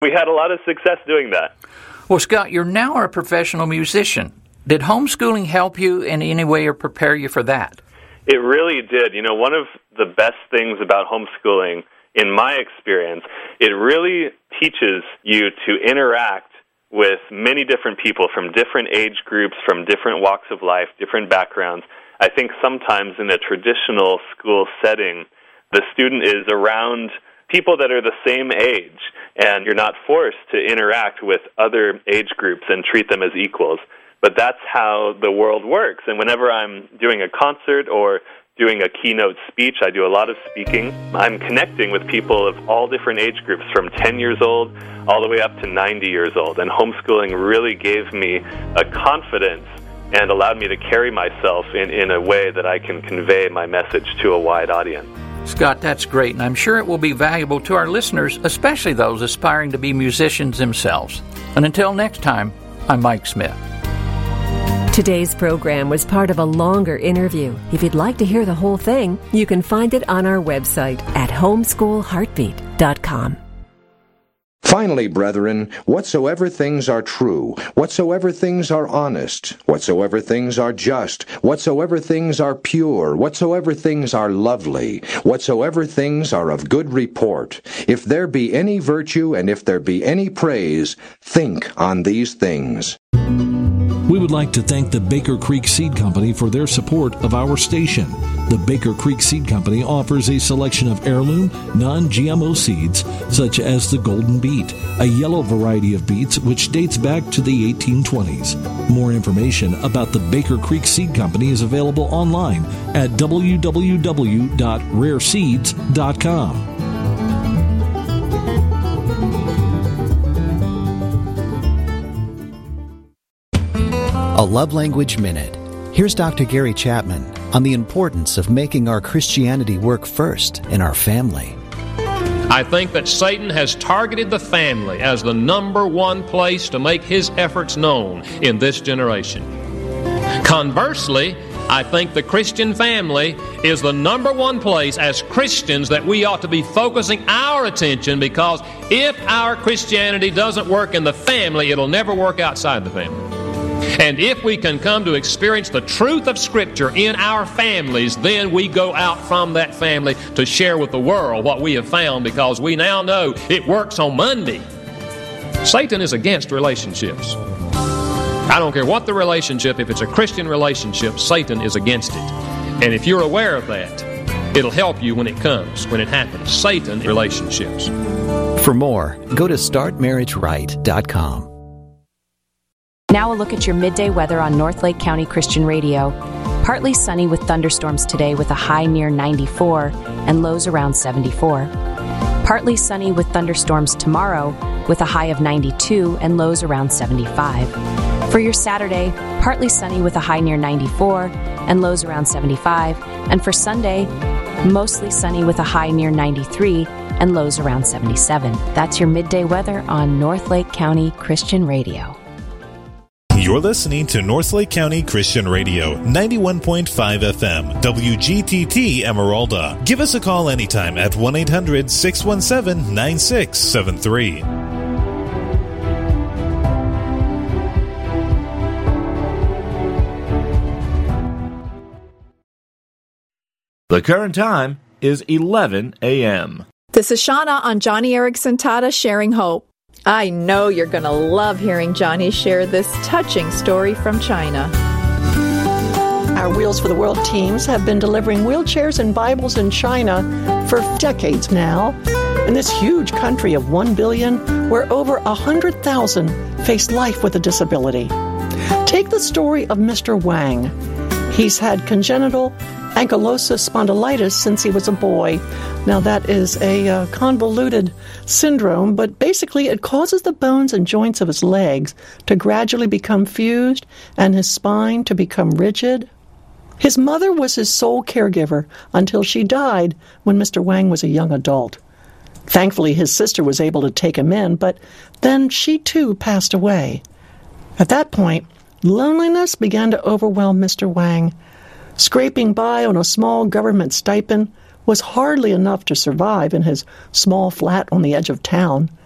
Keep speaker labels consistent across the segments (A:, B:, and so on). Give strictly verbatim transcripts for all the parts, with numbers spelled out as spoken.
A: We had a lot of success doing that.
B: Well, Scott, you're now a professional musician. Did homeschooling help you in any way or prepare you for that?
A: It really did. You know, one of the best things about homeschooling, in my experience, it really teaches you to interact with many different people from different age groups, from different walks of life, different backgrounds. I think sometimes in a traditional school setting, the student is around people that are the same age, and you're not forced to interact with other age groups and treat them as equals. But that's how the world works. And whenever I'm doing a concert or doing a keynote speech, I do a lot of speaking, I'm connecting with people of all different age groups, from ten years old all the way up to ninety years old. And homeschooling really gave me a confidence and allowed me to carry myself in, in a way that I can convey my message to a wide audience.
B: Scott, that's great, and I'm sure it will be valuable to our listeners, especially those aspiring to be musicians themselves. And until next time, I'm Mike Smith.
C: Today's program was part of a longer interview. If you'd like to hear the whole thing, you can find it on our website at homeschool heartbeat dot com.
D: Finally, brethren, whatsoever things are true, whatsoever things are honest, whatsoever things are just, whatsoever things are pure, whatsoever things are lovely, whatsoever things are of good report, if there be any virtue and if there be any praise, think on these things.
E: We would like to thank the Baker Creek Seed Company for their support of our station. The Baker Creek Seed Company offers a selection of heirloom, non-G M O seeds, such as the Golden Beet, a yellow variety of beets which dates back to the eighteen twenties. More information about the Baker Creek Seed Company is available online at w w w dot rare seeds dot com.
F: A Love Language Minute. Here's Doctor Gary Chapman on the importance of making our Christianity work first in our family.
G: I think that Satan has targeted the family as the number one place to make his efforts known in this generation. Conversely, I think the Christian family is the number one place as Christians that we ought to be focusing our attention, because if our Christianity doesn't work in the family, it'll never work outside the family. And if we can come to experience the truth of Scripture in our families, then we go out from that family to share with the world what we have found, because we now know it works on Monday. Satan is against relationships. I don't care what the relationship, if it's a Christian relationship, Satan is against it. And if you're aware of that, it'll help you when it comes, when it happens. Satan relationships.
F: For more, go to start marriage right dot com.
H: Now a look at your midday weather on North Lake County Christian Radio. Partly sunny with thunderstorms today with a high near ninety-four and lows around seventy-four. Partly sunny with thunderstorms tomorrow with a high of ninety-two and lows around seventy-five. For your Saturday, partly sunny with a high near ninety-four and lows around seventy-five. And for Sunday, mostly sunny with a high near ninety-three and lows around seventy-seven. That's your midday weather on North Lake County Christian Radio.
I: You're listening to North Lake County Christian Radio, ninety-one point five F M, W G T T Emeralda. Give us a call anytime at one eight hundred six one seven nine six seven three.
J: The current time is eleven a.m.
K: This is Shauna on Johnny Erickson Tata Sharing Hope. I know you're going to love hearing Johnny share this touching story from China.
L: Our Wheels for the World teams have been delivering wheelchairs and Bibles in China for decades now. In this huge country of one billion, where over one hundred thousand face life with a disability. Take the story of Mister Wang. He's had congenital ankylosing spondylitis since he was a boy. Now, that is a uh, convoluted syndrome, but basically it causes the bones and joints of his legs to gradually become fused and his spine to become rigid. His mother was his sole caregiver until she died when Mister Wang was a young adult. Thankfully, his sister was able to take him in, but then she too passed away. At that point, loneliness began to overwhelm Mister Wang. Scraping by on a small government stipend was hardly enough to survive in his small flat on the edge of town.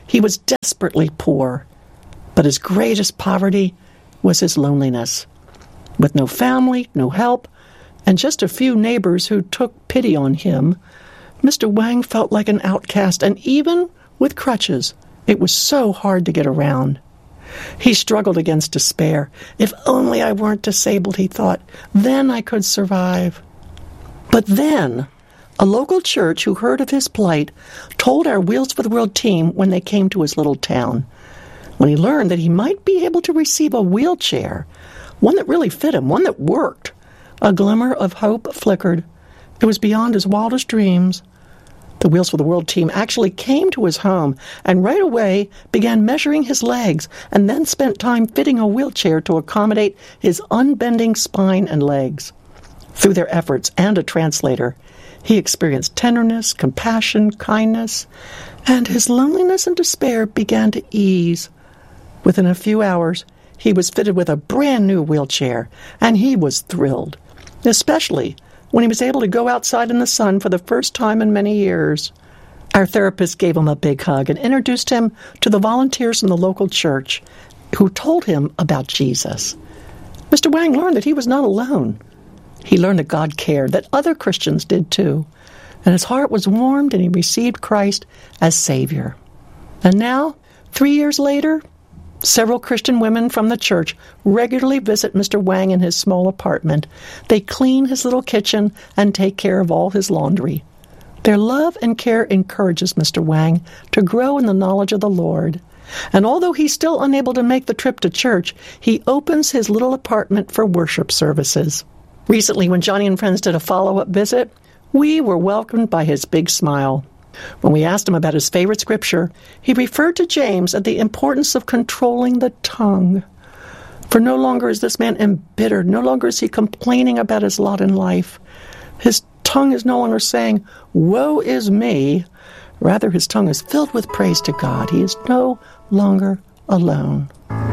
L: He was desperately poor, but his greatest poverty was his loneliness. With no family, no help, and just a few neighbors who took pity on him, Mister Wang felt like an outcast, and even with crutches, it was so hard to get around. He struggled against despair. If only I weren't disabled, he thought. Then I could survive. But then, a local church who heard of his plight told our Wheels for the World team when they came to his little town. When he learned that he might be able to receive a wheelchair, one that really fit him, one that worked, a glimmer of hope flickered. It was beyond his wildest dreams. The Wheels for the World team actually came to his home and right away began measuring his legs and then spent time fitting a wheelchair to accommodate his unbending spine and legs. Through their efforts and a translator, he experienced tenderness, compassion, kindness, and his loneliness and despair began to ease. Within a few hours, he was fitted with a brand new wheelchair, and he was thrilled, especially when he was able to go outside in the sun for the first time in many years. Our therapist gave him a big hug and introduced him to the volunteers in the local church who told him about Jesus. Mister Wang learned that he was not alone. He learned that God cared, that other Christians did too, and his heart was warmed and he received Christ as Savior. And now, three years later, several Christian women from the church regularly visit Mister Wang in his small apartment. They clean his little kitchen and take care of all his laundry. Their love and care encourages Mister Wang to grow in the knowledge of the Lord. And although he's still unable to make the trip to church, he opens his little apartment for worship services. Recently, when Johnny and Friends did a follow-up visit, we were welcomed by his big smile. When we asked him about his favorite scripture, he referred to James and the importance of controlling the tongue. For no longer is this man embittered, no longer is he complaining about his lot in life. His tongue is no longer saying, "Woe is me." Rather, his tongue is filled with praise to God. He is no longer alone.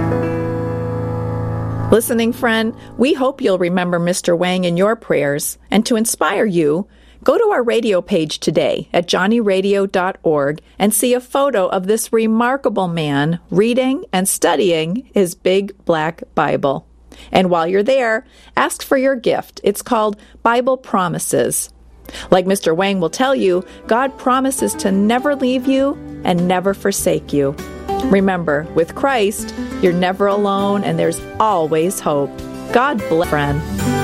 K: Listening friend, we hope you'll remember Mister Wang in your prayers, and to inspire you, go to our radio page today at johnny radio dot org and see a photo of this remarkable man reading and studying his big black Bible. And while you're there, ask for your gift. It's called Bible Promises. Like Mister Wang will tell you, God promises to never leave you and never forsake you. Remember, with Christ, you're never alone and there's always hope. God bless, friend.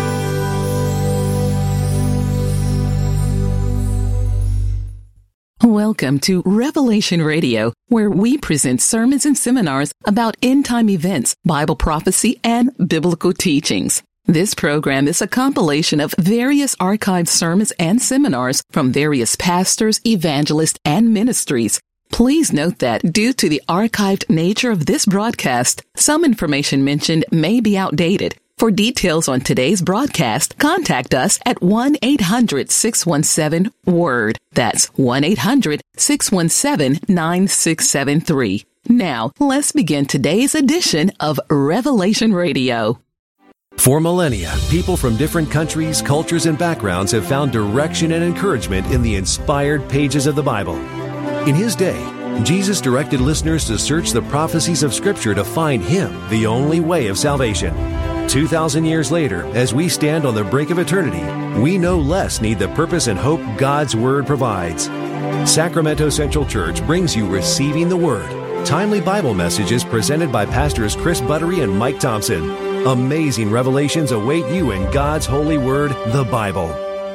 M: Welcome to Revelation Radio, where we present sermons and seminars about end-time events, Bible prophecy, and biblical teachings. This program is a compilation of various archived sermons and seminars from various pastors, evangelists, and ministries. Please note that due to the archived nature of this broadcast, some information mentioned may be outdated. For details on today's broadcast, contact us at one eight hundred six one seven WORD. That's one eight hundred six one seven nine six seven three. Now, let's begin today's edition of Revelation Radio.
N: For millennia, people from different countries, cultures, and backgrounds have found direction and encouragement in the inspired pages of the Bible. In his day, Jesus directed listeners to search the prophecies of Scripture to find Him, the only way of salvation. Two thousand years later, as we stand on the brink of eternity, we no less need the purpose and hope God's Word provides. Sacramento Central Church brings you Receiving the Word, timely Bible messages presented by Pastors Chris Buttery and Mike Thompson. Amazing revelations await you in God's holy word, the Bible.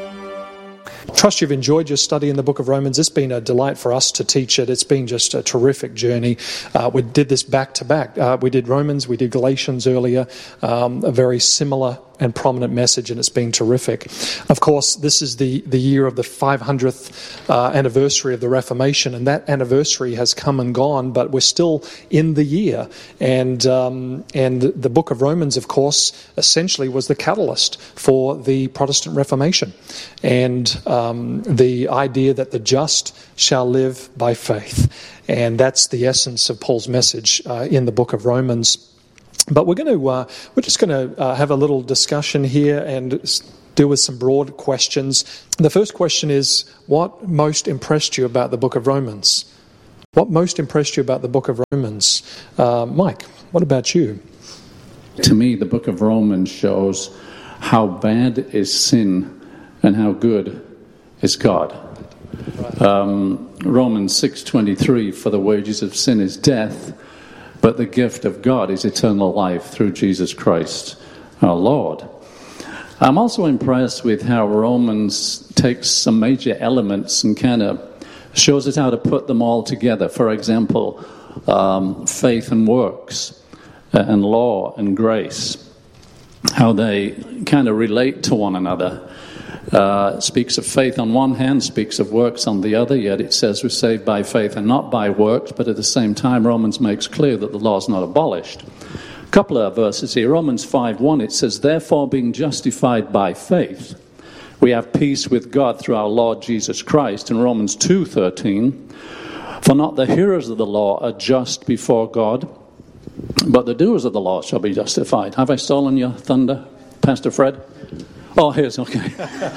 O: Trust you've enjoyed your study in the book of Romans. It's been a delight for us to teach it. It's been just a terrific journey. Uh, we did this back to back. Uh, we did Romans, we did Galatians earlier, um, a very similar and prominent message, and it's been terrific. Of course, this is the, the year of the five hundredth uh, anniversary of the Reformation, and that anniversary has come and gone, but we're still in the year. And um, and the book of Romans, of course, essentially was the catalyst for the Protestant Reformation, and um, the idea that the just shall live by faith. And that's the essence of Paul's message uh, in the book of Romans. But we're going to uh, we're just going to uh, have a little discussion here and deal with some broad questions. The first question is, what most impressed you about the book of Romans? What most impressed you about the book of Romans? Uh, Mike, what about you?
P: To me, the book of Romans shows how bad is sin and how good is God. Um, Romans six twenty-three, for the wages of sin is death, but the gift of God is eternal life through Jesus Christ our Lord. I'm also impressed with how Romans takes some major elements and kind of shows us how to put them all together. For example, um, faith and works, uh, and law and grace, how they kind of relate to one another. Uh, speaks of faith on one hand, speaks of works on the other, yet it says we're saved by faith and not by works, but at the same time Romans makes clear that the law is not abolished. A couple of verses here. Romans five one, it says, therefore being justified by faith, we have peace with God through our Lord Jesus Christ. In Romans two thirteen, for not the hearers of the law are just before God, but the doers of the law shall be justified. Have I stolen your thunder, Pastor Fred? Oh, here's, okay.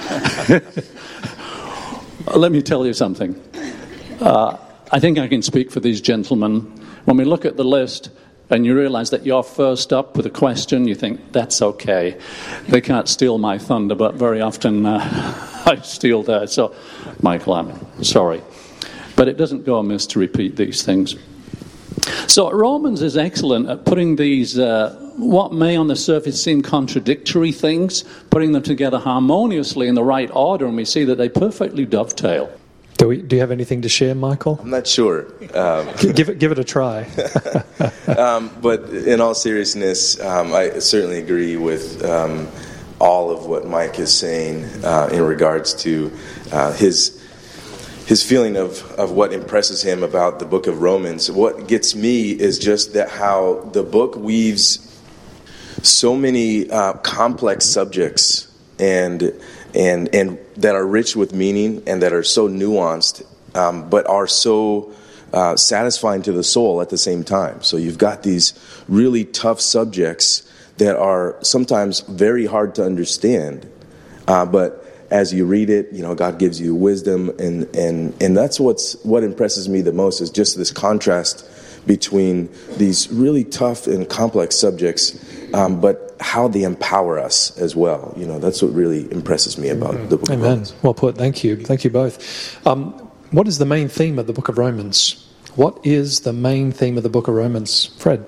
P: Let me tell you something. Uh, I think I can speak for these gentlemen. When we look at the list and you realize that you're first up with a question, you think, that's okay. They can't steal my thunder, but very often uh, I steal theirs. So, Michael, I'm sorry. But it doesn't go amiss to repeat these things. So Romans is excellent at putting these, uh, what may on the surface seem contradictory things, putting them together harmoniously in the right order, and we see that they perfectly dovetail.
O: Do we? Do you have anything to share, Michael?
Q: I'm not sure. Um,
O: give it, give it a try.
Q: um, but in all seriousness, um, I certainly agree with um, all of what Mike is saying uh, in regards to uh, his his feeling of, of what impresses him about the book of Romans. What gets me is just that how the book weaves so many uh, complex subjects and and and that are rich with meaning and that are so nuanced, um, but are so uh, satisfying to the soul at the same time. So you've got these really tough subjects that are sometimes very hard to understand, uh, but as you read it, you know, God gives you wisdom, and, and, and that's what's what impresses me the most is just this contrast between these really tough and complex subjects, um, but how they empower us as well. You know, that's what really impresses me about mm-hmm. the book
O: Amen.
Q: of Romans.
O: Well put. Thank you. Thank you both. Um, what is the main theme of the book of Romans? What is the main theme of the book of Romans? Fred?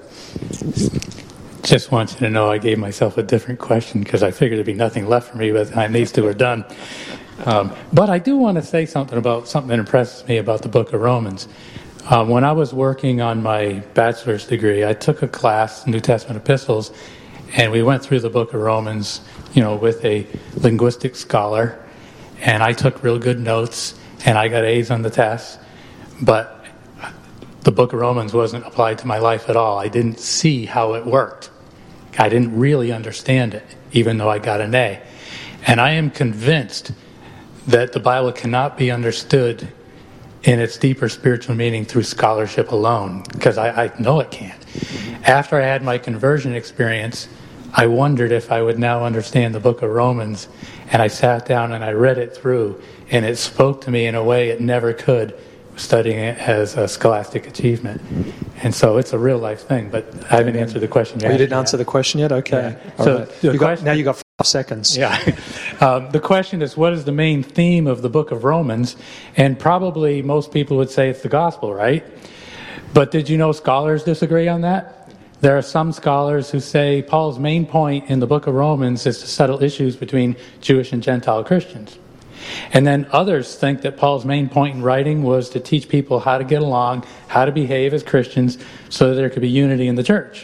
R: Just want you to know I gave myself a different question because I figured there'd be nothing left for me by the time these two are done. Um, but I do want to say something about something that impresses me about the book of Romans. Um, when I was working on my bachelor's degree, I took a class, New Testament epistles, and we went through the book of Romans, you know, with a linguistic scholar, and I took real good notes, and I got A's on the test, but the book of Romans wasn't applied to my life at all. I didn't see how it worked. I didn't really understand it, even though I got an A. And I am convinced that the Bible cannot be understood in its deeper spiritual meaning through scholarship alone, because I, I know it can't. After I had my conversion experience, I wondered if I would now understand the book of Romans, and I sat down and I read it through, and it spoke to me in a way it never could, studying it as a scholastic achievement. And so it's a real life thing, but I haven't answered the question yet.
O: Oh, you didn't answer the question yet? Okay.
R: Yeah.
O: All
R: So
O: right.
R: the
O: You
R: question-
O: got, now you got five seconds.
R: Yeah. Um, the question is, what is the main theme of the book of Romans? And probably most people would say it's the gospel, right? But did you know scholars disagree on that? There are some scholars who say Paul's main point in the book of Romans is to settle issues between Jewish and Gentile Christians. And then others think that Paul's main point in writing was to teach people how to get along, how to behave as Christians, so that there could be unity in the church.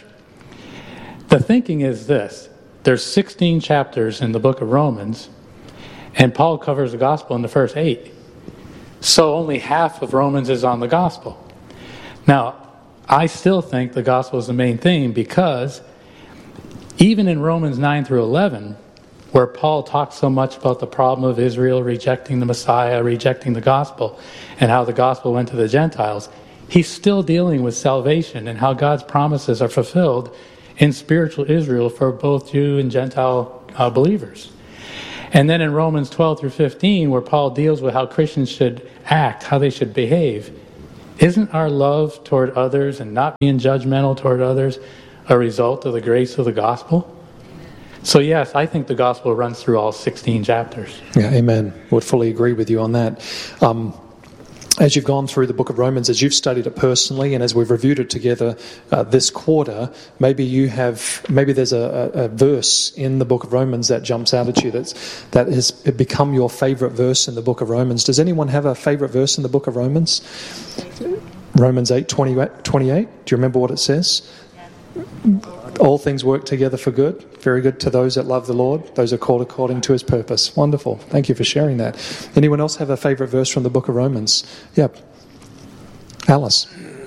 R: The thinking is this. There's sixteen chapters in the book of Romans, and Paul covers the gospel in the first eight. So only half of Romans is on the gospel. Now, I still think the gospel is the main theme because even in Romans nine through eleven, where Paul talks so much about the problem of Israel rejecting the Messiah, rejecting the gospel, and how the gospel went to the Gentiles, he's still dealing with salvation and how God's promises are fulfilled in spiritual Israel for both Jew and Gentile uh, believers. And then in Romans twelve through fifteen, where Paul deals with how Christians should act, how they should behave, Isn't our love toward others and not being judgmental toward others a result of the grace of the gospel? So yes, I think the gospel runs through all sixteen chapters.
O: Yeah, amen. Would fully agree with you on that. Um, as you've gone through the book of Romans, as you've studied it personally, and as we've reviewed it together uh, this quarter, maybe you have, maybe there's a, a, a verse in the book of Romans that jumps out at you that's, that has become your favorite verse in the book of Romans. Does anyone have a favorite verse in the book of Romans? Romans eight twenty-eight. Do you remember what it says? All things work together for good. Very good to those that love the Lord. Those are called according to his purpose. Wonderful. Thank you for sharing that. Anyone else have a favorite verse from the book of Romans? Yep. Alice.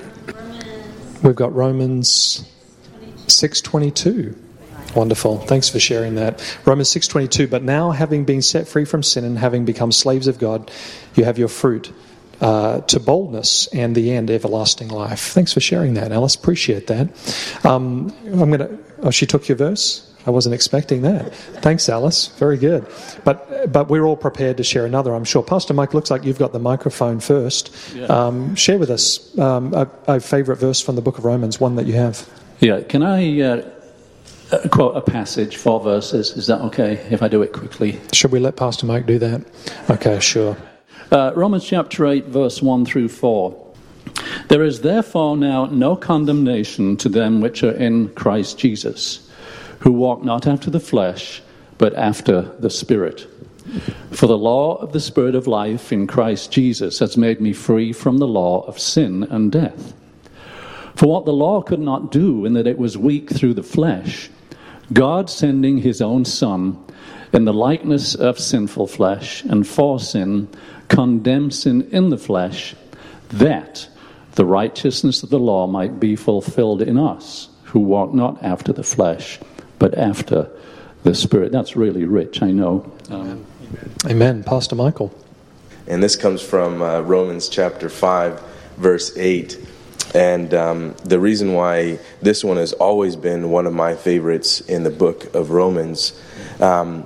O: We've got Romans six twenty-two. Wonderful. Thanks for sharing that. Romans six twenty-two. But now, having been set free from sin and having become slaves of God, you have your fruit Uh, to boldness and the end, everlasting life. Thanks for sharing that, Alice. Appreciate that. Um, I'm going to. Oh, she took your verse. I wasn't expecting that. Thanks, Alice. Very good. But but we're all prepared to share another, I'm sure. Pastor Mike, looks like you've got the microphone first.
P: Yeah.
O: Um, share with us um, a, a favourite verse from the book of Romans, one that you have.
P: Yeah. Can I uh, quote a passage, four verses? Is that okay if I do it quickly?
O: Should we let Pastor Mike do that? Okay, sure.
P: Uh, Romans chapter eight, verse one through four. There is therefore now no condemnation to them which are in Christ Jesus, who walk not after the flesh, but after the Spirit. For the law of the Spirit of life in Christ Jesus has made me free from the law of sin and death. For what the law could not do, in that it was weak through the flesh, God sending his own Son in the likeness of sinful flesh, and for sin, condemned sin in the flesh, that the righteousness of the law might be fulfilled in us, who walk not after the flesh, but after the Spirit. That's really rich, I know. Um,
O: Amen. Pastor Michael.
Q: And this comes from uh, Romans chapter five, verse eight. And um, the reason why this one has always been one of my favorites in the book of Romans, um,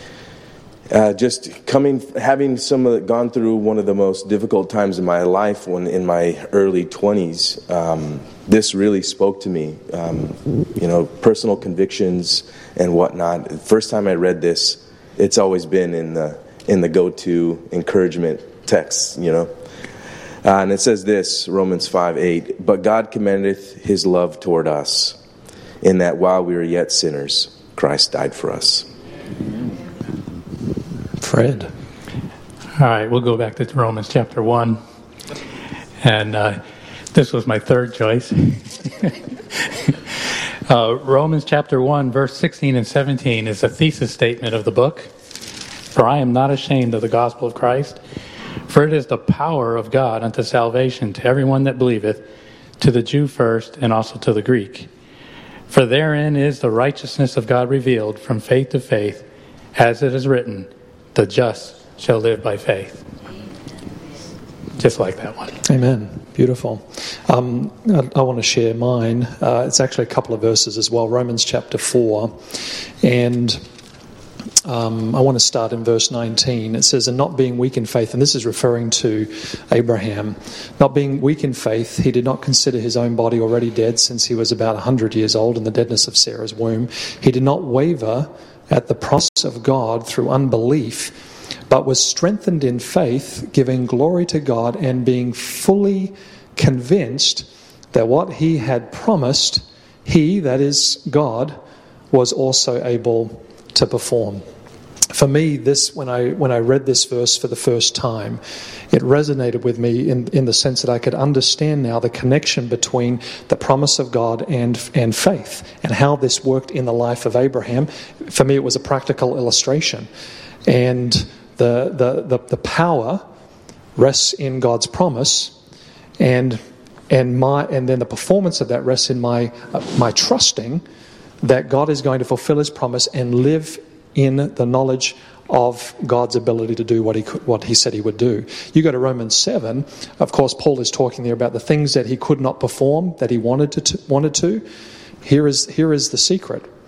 Q: Uh, just coming, having some of the, gone through one of the most difficult times in my life when in my early twenties, um, this really spoke to me. Um, you know, personal convictions and whatnot. The first time I read this, it's always been in the in the go-to encouragement text. You know, uh, and it says this, Romans five eight. But God commendeth His love toward us, in that while we were yet sinners, Christ died for us.
O: Fred.
R: All right, we'll go back to Romans chapter one. And uh, this was my third choice. uh, Romans chapter one, verse sixteen and seventeen is a thesis statement of the book. For I am not ashamed of the gospel of Christ, for it is the power of God unto salvation to everyone that believeth, to the Jew first, and also to the Greek. For therein is the righteousness of God revealed from faith to faith, as it is written, the just shall live by faith. Just like that one.
O: Amen. Beautiful. Um, I, I want to share mine. Uh, it's actually a couple of verses as well. Romans chapter four. And um, I want to start in verse nineteen. It says, and not being weak in faith, and this is referring to Abraham, not being weak in faith, he did not consider his own body already dead, since he was about one hundred years old in the deadness of Sarah's womb. He did not waver at the promise of God through unbelief, but was strengthened in faith, giving glory to God and being fully convinced that what he had promised, he, that is God, was also able to perform. For me, this when I when I read this verse for the first time, it resonated with me in, in the sense that I could understand now the connection between the promise of God and and faith, and how this worked in the life of Abraham. For me, it was a practical illustration, and the the the, the power rests in God's promise, and and my and then the performance of that rests in my uh, my trusting that God is going to fulfill His promise and live in the knowledge of God's ability to do what he could, what he said he would do. You go to Romans seven, of course, Paul is talking there about the things that he could not perform, that he wanted to, to wanted to. Here is here is the secret.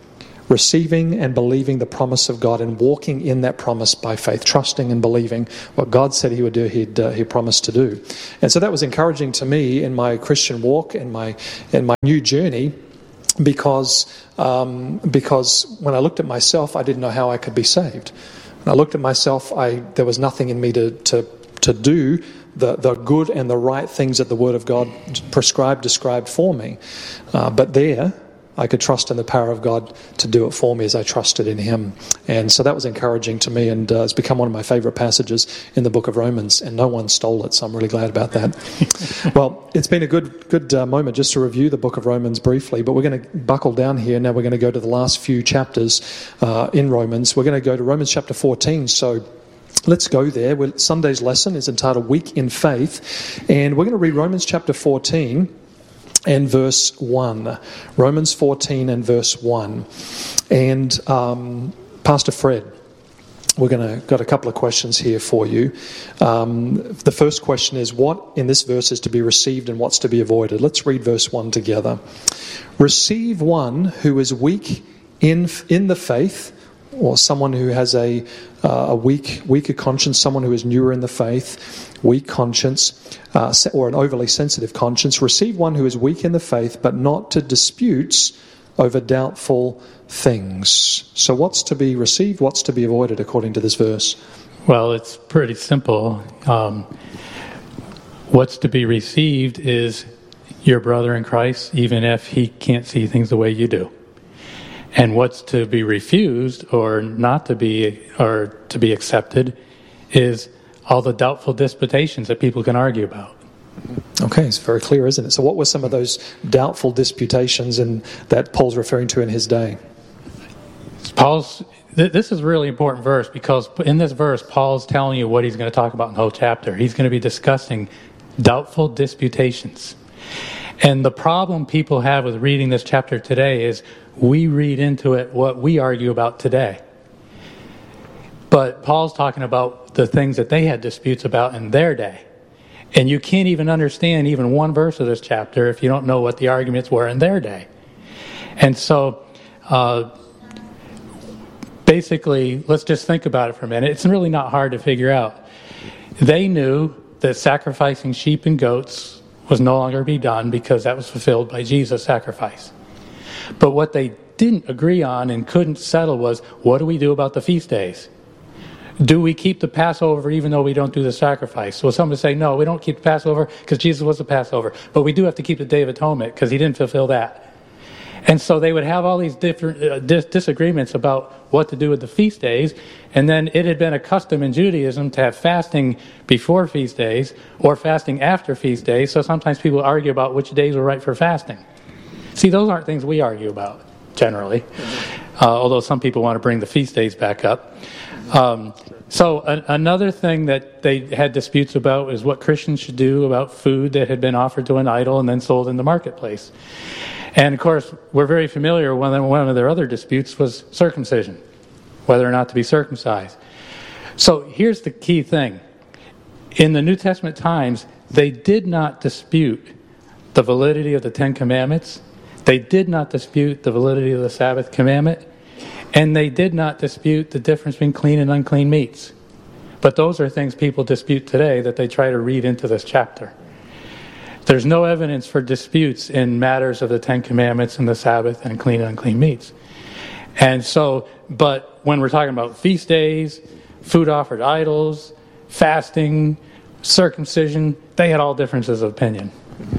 O: receiving and believing the promise of God and walking in that promise by faith, trusting and believing what God said he would do, he'd, uh, he promised to do. And so that was encouraging to me in my Christian walk and my, in my new journey, because, um, because when I looked at myself, I didn't know how I could be saved. When I looked at myself, I, there was nothing in me to, to, to do the, the good and the right things that the Word of God prescribed, described for me. Uh, but there, I could trust in the power of God to do it for me as I trusted in Him. And so that was encouraging to me, and uh, it's become one of my favourite passages in the book of Romans, and no one stole it, so I'm really glad about that. Well, it's been a good good uh, moment just to review the book of Romans briefly, but we're going to buckle down here. Now we're going to go to the last few chapters uh, in Romans. We're going to go to Romans chapter fourteen, so let's go there. We're, Sunday's lesson is entitled Weak in Faith, and we're going to read Romans chapter fourteen and verse one. Romans fourteen and verse one. And um, Pastor Fred, we're going to got a couple of questions here for you. Um, the first question is, what in this verse is to be received and what's to be avoided? Let's read verse one together. Receive one who is weak in in the faith, or someone who has a uh, a weak weaker conscience, someone who is newer in the faith, weak conscience, uh, or an overly sensitive conscience. Receive one who is weak in the faith, but not to disputes over doubtful things. So what's to be received, what's to be avoided according to this verse?
R: Well, it's pretty simple. Um, what's to be received is your brother in Christ, even if he can't see things the way you do. And what's to be refused or not to be, or to be accepted, is all the doubtful disputations that people can argue about.
O: Okay, it's very clear, isn't it? So what were some of those doubtful disputations in, that Paul's referring to in his day?
R: Paul's, th- this is a really important verse, because in this verse, Paul's telling you what he's going to talk about in the whole chapter. He's going to be discussing doubtful disputations. And the problem people have with reading this chapter today is we read into it what we argue about today. But Paul's talking about the things that they had disputes about in their day. And you can't even understand even one verse of this chapter if you don't know what the arguments were in their day. And so, uh, basically, let's just think about it for a minute. It's really not hard to figure out. They knew that sacrificing sheep and goats was no longer to be done because that was fulfilled by Jesus' sacrifice. But what they didn't agree on and couldn't settle was, what do we do about the feast days? Do we keep the Passover even though we don't do the sacrifice? So some would say, no, we don't keep the Passover because Jesus was the Passover. But we do have to keep the Day of Atonement because he didn't fulfill that. And so they would have all these different uh, dis- disagreements about what to do with the feast days. And then it had been a custom in Judaism to have fasting before feast days or fasting after feast days. So sometimes people argue about which days were right for fasting. See, those aren't things we argue about generally, uh, although some people want to bring the feast days back up. Um, so a- another thing that they had disputes about is what Christians should do about food that had been offered to an idol and then sold in the marketplace. And of course, we're very familiar, one of, one of their other disputes was circumcision, whether or not to be circumcised. So here's the key thing. In the New Testament times, they did not dispute the validity of the Ten Commandments. They did not dispute the validity of the Sabbath commandment. And they did not dispute the difference between clean and unclean meats. But those are things people dispute today that they try to read into this chapter. There's no evidence for disputes in matters of the Ten Commandments and the Sabbath and clean and unclean meats. And so, but when we're talking about feast days, food offered to idols, fasting, circumcision, they had all differences of opinion.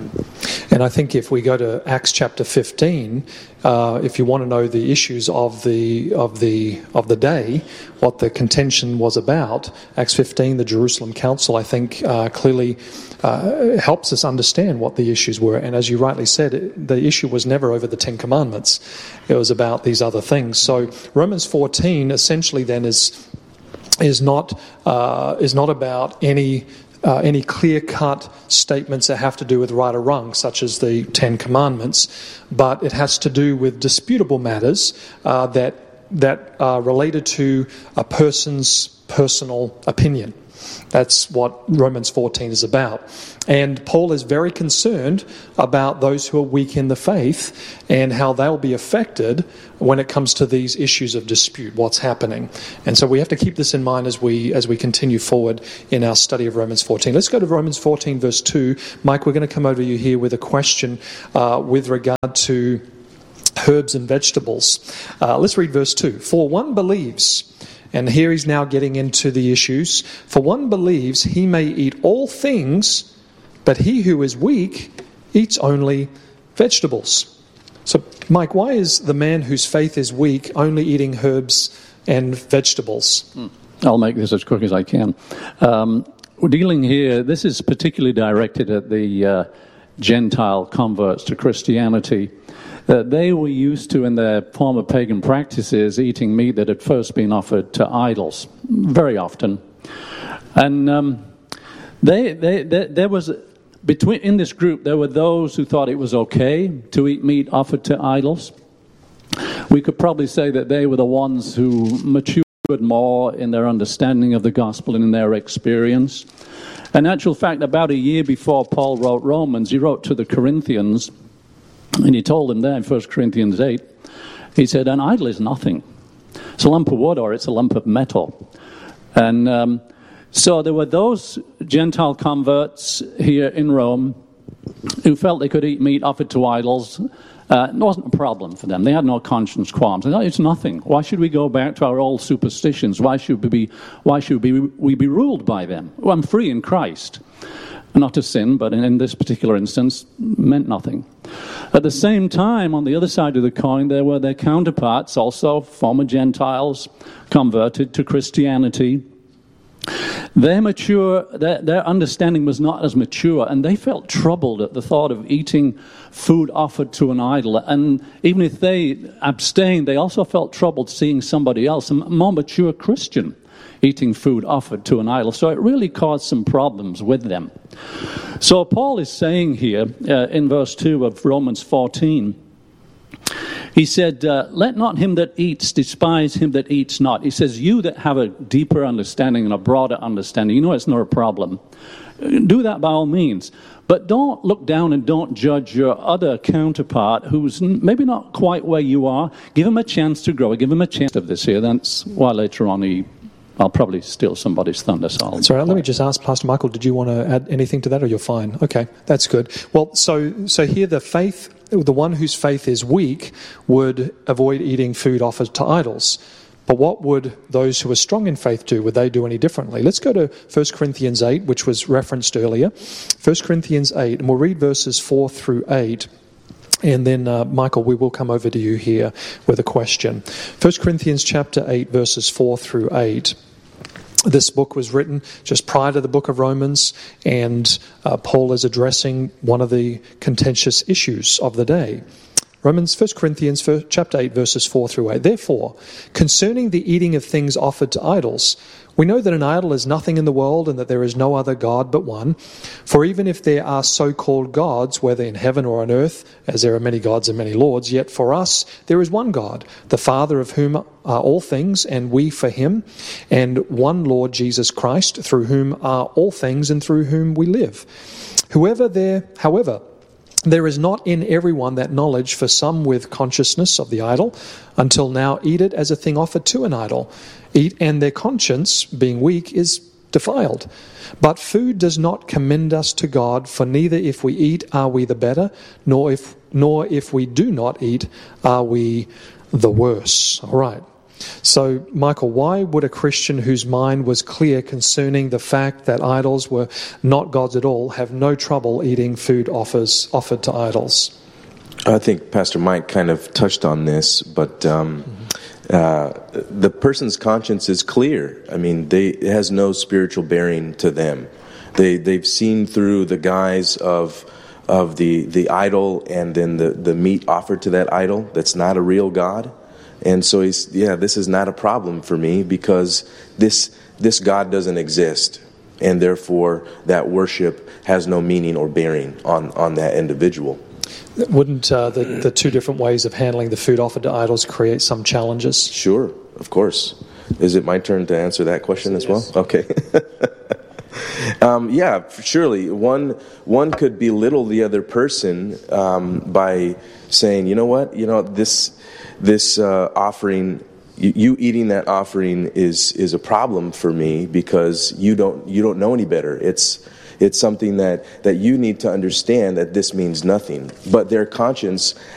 O: And I think if we go to Acts chapter fifteen, uh, if you want to know the issues of the of the of the day, what the contention was about, Acts fifteen, the Jerusalem Council, I think uh, clearly uh, helps us understand what the issues were. And as you rightly said, it, the issue was never over the Ten Commandments; it was about these other things. So Romans fourteen essentially then is is not uh, is not about any. Uh, any clear-cut statements that have to do with right or wrong, such as the Ten Commandments, but it has to do with disputable matters uh, that that are related to a person's personal opinion. That's what Romans fourteen is about. And Paul is very concerned about those who are weak in the faith and how they'll be affected when it comes to these issues of dispute, what's happening. And so we have to keep this in mind as we as we continue forward in our study of Romans fourteen. Let's go to Romans fourteen, verse two. Mike, we're going to come over to you here with a question uh, with regard to herbs and vegetables. Uh, let's read verse two. For one believes, and here he's now getting into the issues, for one believes he may eat all things, but he who is weak eats only vegetables. So, Mike, why is the man whose faith is weak only eating herbs and vegetables?
P: I'll make this as quick as I can. Um, we're dealing here, this is particularly directed at the uh, Gentile converts to Christianity. Uh, they were used to, in their former pagan practices, eating meat that had first been offered to idols, very often. And um, they, they, they, there was, between in this group, there were those who thought it was okay to eat meat offered to idols. We could probably say that they were the ones who matured more in their understanding of the gospel and in their experience. In actual fact, about a year before Paul wrote Romans, he wrote to the Corinthians, and he told them there in First Corinthians eight, he said, an idol is nothing. It's a lump of wood or it's a lump of metal. And um, so there were those Gentile converts here in Rome who felt they could eat meat offered to idols. Uh, it wasn't a problem for them. They had no conscience qualms. They thought, it's nothing. Why should we go back to our old superstitions? Why should we be, why should we, we be ruled by them? Well, I'm free in Christ. Not to sin, but in, in this particular instance, meant nothing. At the same time, on the other side of the coin, there were their counterparts, also former Gentiles, converted to Christianity. Their mature, their, their understanding was not as mature, and they felt troubled at the thought of eating food offered to an idol. And even if they abstained, they also felt troubled seeing somebody else, a more mature Christian, eating food offered to an idol. So it really caused some problems with them. So Paul is saying here uh, in verse two of Romans fourteen, he said, uh, let not him that eats despise him that eats not. He says, you that have a deeper understanding and a broader understanding, you know it's not a problem. Do that by all means. But don't look down and don't judge your other counterpart who's maybe not quite where you are. Give him a chance to grow. Give him a chance of this here. That's why later on he I'll probably steal somebody's thunder. So
O: that's all right. Let me just ask Pastor Michael, did you want to add anything to that, or you're fine? Okay, that's good. Well, so so here the faith, the one whose faith is weak would avoid eating food offered to idols. But what would those who are strong in faith do? Would they do any differently? Let's go to First Corinthians eight, which was referenced earlier. First Corinthians eight, and we'll read verses four through eight. And then, uh, Michael, we will come over to you here with a question. First Corinthians chapter eight, verses four through eight. This book was written just prior to the book of Romans, and uh, Paul is addressing one of the contentious issues of the day. Romans, First Corinthians chapter eight, verses four through eight. Therefore, concerning the eating of things offered to idols, we know that an idol is nothing in the world and that there is no other God but one. For even if there are so-called gods, whether in heaven or on earth, as there are many gods and many lords, yet for us there is one God, the Father of whom are all things, and we for him, and one Lord Jesus Christ, through whom are all things and through whom we live. Whoever there, however, there is not in everyone that knowledge, for some with consciousness of the idol, until now eat it as a thing offered to an idol. Eat, and their conscience, being weak, is defiled. But food does not commend us to God, for neither if we eat are we the better, nor if nor if we do not eat are we the worse. All right. So, Michael, why would a Christian whose mind was clear concerning the fact that idols were not gods at all have no trouble eating food offers offered to idols?
Q: I think Pastor Mike kind of touched on this, but um, uh, the person's conscience is clear. I mean, they, it has no spiritual bearing to them. They, they've seen through the guise of of the, the idol and then the, the meat offered to that idol that's not a real God. And so he's, yeah, this is not a problem for me because this this God doesn't exist, and therefore that worship has no meaning or bearing on, on that individual.
O: Wouldn't uh, the, the two different ways of handling the food offered to idols create some challenges?
Q: Sure, of course. Is it my turn to answer that question as well?
O: Yes.
Q: Okay. Um, yeah, surely. One one could belittle the other person um, by saying, you know what, you know this this uh, offering, you, you eating that offering is is a problem for me because you don't you don't know any better. It's It's something that, that you need to understand that this means nothing. But their conscience